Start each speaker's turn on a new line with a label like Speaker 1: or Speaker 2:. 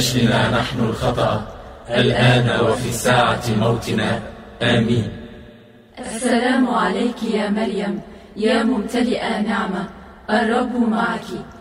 Speaker 1: لأجلنا نحن الخطأ الآن وفي ساعة موتنا. آمين.
Speaker 2: السلام عليك يا مريم، يا ممتلئة نعمة، الرب معك،